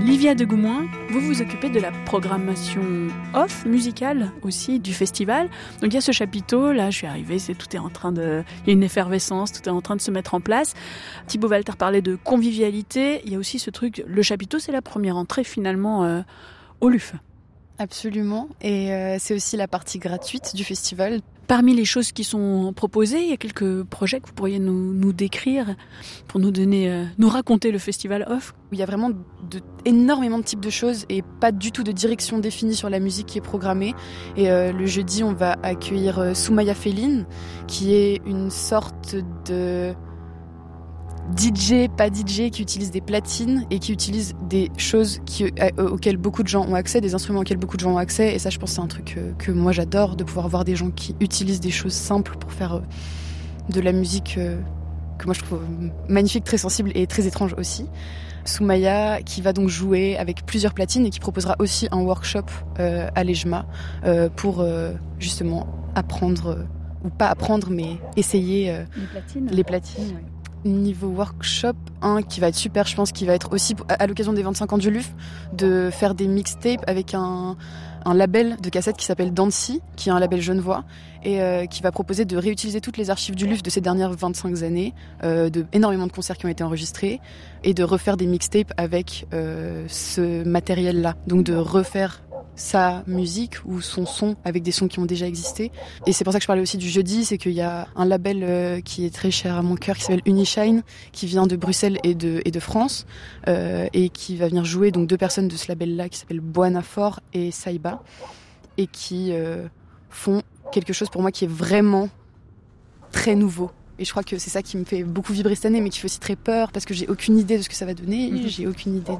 Livia de Goumoin, vous vous occupez de la programmation off musicale aussi du festival. Donc il y a ce chapiteau, là je suis arrivée, il y a une effervescence, tout est en train de se mettre en place. Thibaut Walter parlait de convivialité, il y a aussi ce truc, le chapiteau c'est la première entrée finalement au LUF. Absolument, et c'est aussi la partie gratuite du festival. Parmi les choses qui sont proposées, il y a quelques projets que vous pourriez nous décrire pour nous raconter le festival off. Il y a vraiment énormément de types de choses et pas du tout de direction définie sur la musique qui est programmée. Et le jeudi, on va accueillir Soumaya Feline, qui est une sorte de DJ, pas DJ, qui utilise des platines et qui utilise des choses auxquelles beaucoup de gens ont accès, des instruments auxquels beaucoup de gens ont accès. Et ça, je pense que c'est un truc que moi j'adore, de pouvoir voir des gens qui utilisent des choses simples pour faire de la musique que moi je trouve magnifique, très sensible et très étrange aussi. Soumaya qui va donc jouer avec plusieurs platines et qui proposera aussi un workshop à l'EJMA pour justement apprendre, ou pas apprendre, mais essayer les platines. Ouais. Niveau workshop, qui va être super, je pense, qui va être aussi à l'occasion des 25 ans du LUF, de faire des mixtapes avec un label de cassettes qui s'appelle Dancy, qui est un label genevois, et qui va proposer de réutiliser toutes les archives du LUF de ces dernières 25 années, énormément de concerts qui ont été enregistrés, et de refaire des mixtapes avec ce matériel-là. Donc de refaire sa musique ou son son avec des sons qui ont déjà existé. Et c'est pour ça que je parlais aussi du jeudi, c'est qu'il y a un label qui est très cher à mon cœur qui s'appelle Unishine, qui vient de Bruxelles et de France, et qui va venir jouer donc 2 personnes de ce label-là qui s'appellent Boanafor et Saiba, et qui font quelque chose pour moi qui est vraiment très nouveau. Et je crois que c'est ça qui me fait beaucoup vibrer cette année, mais qui fait aussi très peur, parce que j'ai aucune idée de ce que ça va donner, j'ai aucune idée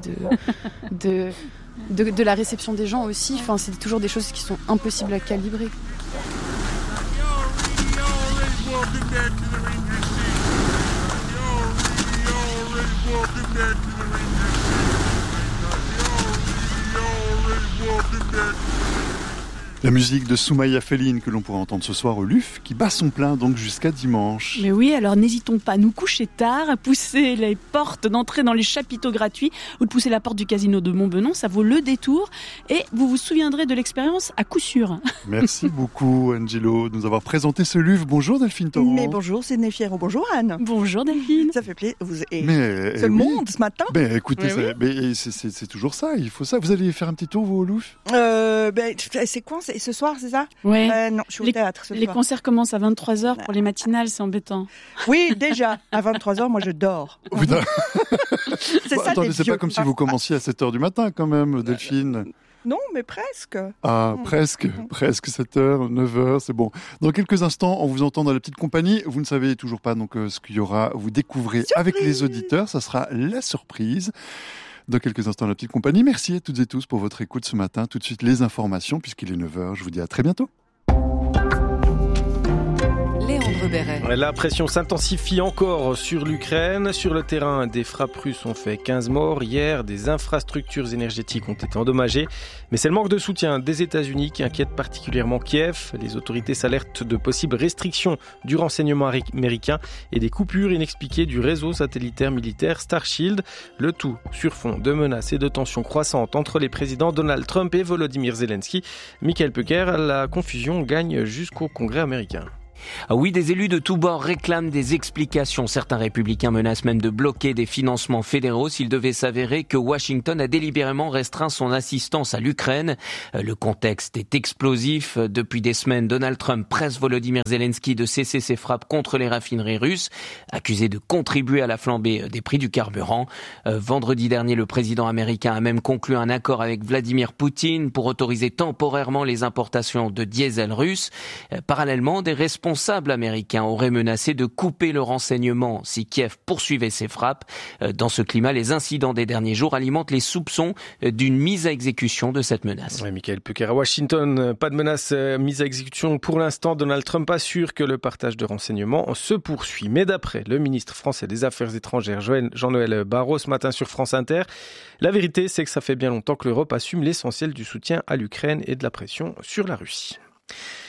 de la réception des gens aussi. Enfin, c'est toujours des choses qui sont impossibles à calibrer. La musique de Soumaya Feline que l'on pourra entendre ce soir au LUF, qui bat son plein donc jusqu'à dimanche. Mais oui, alors n'hésitons pas à nous coucher tard, à pousser les portes d'entrée dans les chapiteaux gratuits ou de pousser la porte du casino de Montbenon, ça vaut le détour et vous vous souviendrez de l'expérience à coup sûr. Merci beaucoup Angelo de nous avoir présenté ce LUF. Bonjour Delphine Torrent. Mais bonjour Sidney Fierro, bonjour Anne. Bonjour Delphine. Ça fait plaisir. Mais le monde ce matin. Ben écoutez, c'est toujours ça, il faut ça. Vous allez faire un petit tour vous au LUF c'est quoi ce soir, c'est ça? Ouais. Non, je suis au théâtre ce soir. Les concerts commencent à 23h pour les matinales, c'est embêtant. Oui, déjà, à 23h, moi je dors. C'est ça, attendez, c'est pas comme si vous commenciez à 7h du matin quand même, Delphine. Non, mais presque. Ah, presque 7h, 9h, c'est bon. Dans quelques instants, on vous entend dans la petite compagnie. Vous ne savez toujours pas donc ce qu'il y aura. Vous découvrez avec les auditeurs, ça sera la surprise. Dans quelques instants, la petite compagnie. Merci à toutes et tous pour votre écoute ce matin. Tout de suite, les informations, puisqu'il est 9h. Je vous dis à très bientôt. La pression s'intensifie encore sur l'Ukraine. Sur le terrain, des frappes russes ont fait 15 morts. Hier, des infrastructures énergétiques ont été endommagées. Mais c'est le manque de soutien des États-Unis qui inquiète particulièrement Kiev. Les autorités s'alertent de possibles restrictions du renseignement américain et des coupures inexpliquées du réseau satellitaire militaire Starshield. Le tout sur fond de menaces et de tensions croissantes entre les présidents Donald Trump et Volodymyr Zelensky. Michael Pecker, la confusion gagne jusqu'au Congrès américain. Ah oui, des élus de tous bords réclament des explications. Certains républicains menacent même de bloquer des financements fédéraux s'il devait s'avérer que Washington a délibérément restreint son assistance à l'Ukraine. Le contexte est explosif. Depuis des semaines, Donald Trump presse Volodymyr Zelensky de cesser ses frappes contre les raffineries russes, accusé de contribuer à la flambée des prix du carburant. Vendredi dernier, le président américain a même conclu un accord avec Vladimir Poutine pour autoriser temporairement les importations de diesel russe. Parallèlement, des responsables américains auraient menacé de couper le renseignement si Kiev poursuivait ses frappes. Dans ce climat, les incidents des derniers jours alimentent les soupçons d'une mise à exécution de cette menace. Oui, Michael Pecker à Washington, pas de menace mise à exécution pour l'instant. Donald Trump assure que le partage de renseignements se poursuit. Mais d'après le ministre français des Affaires étrangères, Jean-Noël Barrot, ce matin sur France Inter, la vérité, c'est que ça fait bien longtemps que l'Europe assume l'essentiel du soutien à l'Ukraine et de la pression sur la Russie.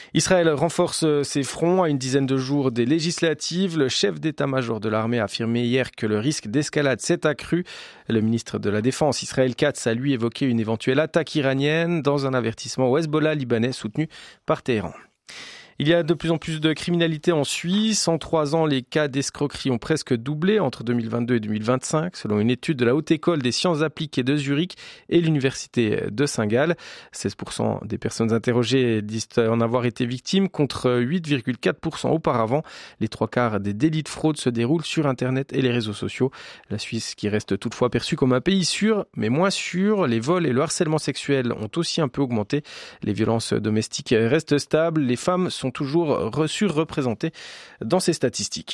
Israël renforce ses fronts à une dizaine de jours des législatives. Le chef d'état-major de l'armée a affirmé hier que le risque d'escalade s'est accru. Le ministre de la Défense, Israël Katz, a lui évoqué une éventuelle attaque iranienne dans un avertissement au Hezbollah libanais soutenu par Téhéran. Il y a de plus en plus de criminalité en Suisse. En 3 ans, les cas d'escroquerie ont presque doublé entre 2022 et 2025, selon une étude de la Haute École des sciences appliquées de Zurich et l'Université de Saint-Gall. 16% des personnes interrogées disent en avoir été victimes, contre 8,4% auparavant. Les 3/4 des délits de fraude se déroulent sur Internet et les réseaux sociaux. La Suisse, qui reste toutefois perçue comme un pays sûr, mais moins sûr, les vols et le harcèlement sexuel ont aussi un peu augmenté. Les violences domestiques restent stables. Les femmes sont toujours surreprésentées dans ces statistiques.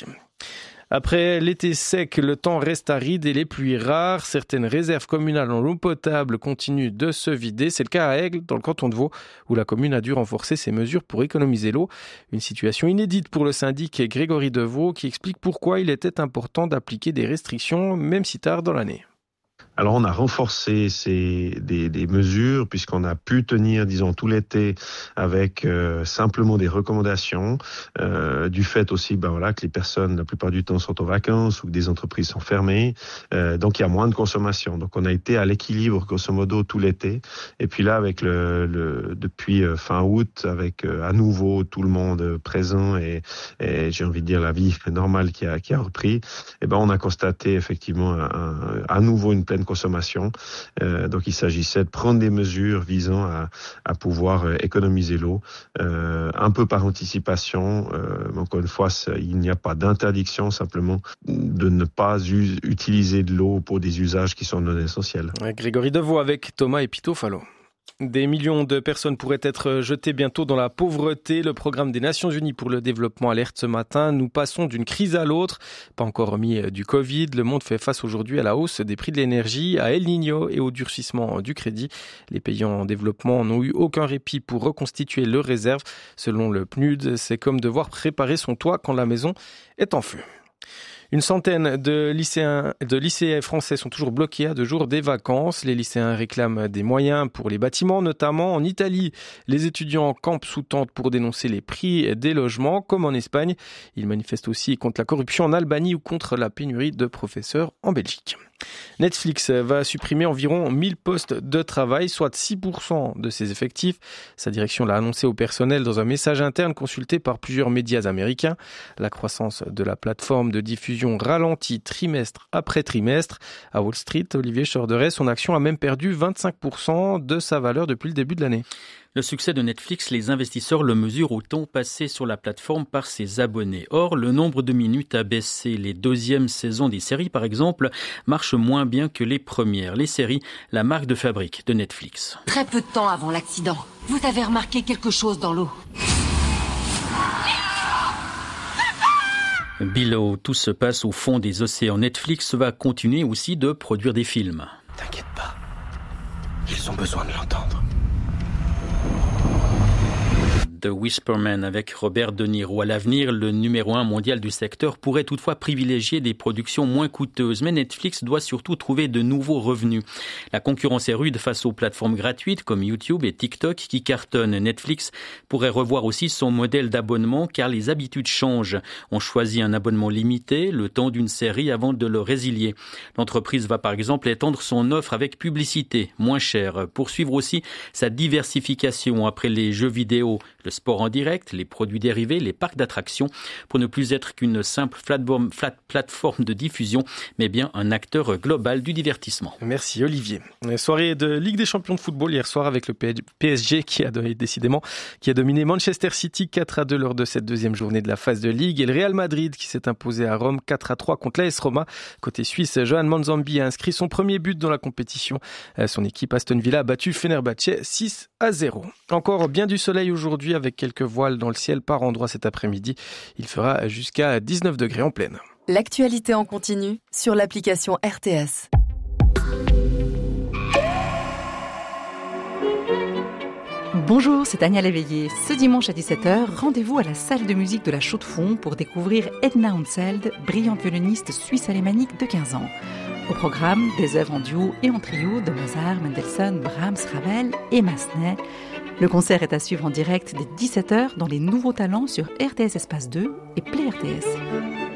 Après l'été sec, le temps reste aride et les pluies rares. Certaines réserves communales en eau potable continuent de se vider. C'est le cas à Aigle, dans le canton de Vaud, où la commune a dû renforcer ses mesures pour économiser l'eau. Une situation inédite pour le syndic Grégory Deveau, qui explique pourquoi il était important d'appliquer des restrictions, même si tard dans l'année. Alors on a renforcé des mesures puisqu'on a pu tenir, disons, tout l'été avec simplement des recommandations, du fait aussi que les personnes la plupart du temps sont en vacances ou que des entreprises sont fermées, donc il y a moins de consommation. Donc on a été à l'équilibre grosso modo tout l'été, et puis là avec depuis fin août, avec à nouveau tout le monde présent et j'ai envie de dire la vie normale qui a repris, on a constaté effectivement à nouveau une pleine consommation. Donc il s'agissait de prendre des mesures visant à pouvoir économiser l'eau, un peu par anticipation. Encore une fois, il n'y a pas d'interdiction, simplement de ne pas utiliser de l'eau pour des usages qui sont non essentiels. Grégory Deveau avec Thomas Epito-Fallo. Des millions de personnes pourraient être jetées bientôt dans la pauvreté. Le programme des Nations Unies pour le développement alerte ce matin. Nous passons d'une crise à l'autre. Pas encore remis du Covid. Le monde fait face aujourd'hui à la hausse des prix de l'énergie, à El Niño et au durcissement du crédit. Les pays en développement n'ont eu aucun répit pour reconstituer leurs réserves. Selon le PNUD, c'est comme devoir préparer son toit quand la maison est en feu. Une centaine de lycéens français sont toujours bloqués à 2 jours des vacances. Les lycéens réclament des moyens pour les bâtiments, notamment en Italie. Les étudiants campent sous tente pour dénoncer les prix des logements, comme en Espagne. Ils manifestent aussi contre la corruption en Albanie ou contre la pénurie de professeurs en Belgique. Netflix va supprimer environ 1000 postes de travail, soit 6% de ses effectifs. Sa direction l'a annoncé au personnel dans un message interne consulté par plusieurs médias américains. La croissance de la plateforme de diffusion ralentit trimestre après trimestre. À Wall Street, Olivier Chorderet, son action a même perdu 25% de sa valeur depuis le début de l'année. Le succès de Netflix, les investisseurs le mesurent au temps passé sur la plateforme par ses abonnés. Or, le nombre de minutes a baissé. Les 2e saisons des séries, par exemple, marchent moins bien que les premières. Les séries, la marque de fabrique de Netflix. Très peu de temps avant l'accident, vous avez remarqué quelque chose dans l'eau? Below, tout se passe au fond des océans. Netflix va continuer aussi de produire des films. T'inquiète pas, ils ont besoin de l'entendre. The Whisperman avec Robert De Niro. À l'avenir, le numéro 1 mondial du secteur pourrait toutefois privilégier des productions moins coûteuses. Mais Netflix doit surtout trouver de nouveaux revenus. La concurrence est rude face aux plateformes gratuites comme YouTube et TikTok qui cartonnent. Netflix pourrait revoir aussi son modèle d'abonnement car les habitudes changent. On choisit un abonnement limité, le temps d'une série avant de le résilier. L'entreprise va par exemple étendre son offre avec publicité, moins chère. Poursuivre aussi sa diversification après les jeux vidéo, le sport en direct, les produits dérivés, les parcs d'attractions, pour ne plus être qu'une simple plateforme de diffusion, mais bien un acteur global du divertissement. Merci Olivier. Soirée de Ligue des champions de football hier soir avec le PSG qui a dominé Manchester City 4-2 lors de cette 2e journée de la phase de Ligue, et le Real Madrid qui s'est imposé à Rome 4-3 contre l'AS Roma. Côté suisse, Johan Manzambi a inscrit son premier but dans la compétition. Son équipe Aston Villa a battu Fenerbahçe 6-0. Encore bien du soleil aujourd'hui avec quelques voiles dans le ciel par endroits cet après-midi. Il fera jusqu'à 19 degrés en pleine. L'actualité en continu sur l'application RTS. Bonjour, c'est Daniel Léveillé. Ce dimanche à 17h, rendez-vous à la salle de musique de la Chaux-de-Fonds pour découvrir Edna Unseld, brillante violoniste suisse-alémanique de 15 ans. Au programme, des œuvres en duo et en trio de Mozart, Mendelssohn, Brahms, Ravel et Massenet. Le concert est à suivre en direct dès 17h dans les Nouveaux Talents sur RTS Espace 2 et Play RTS.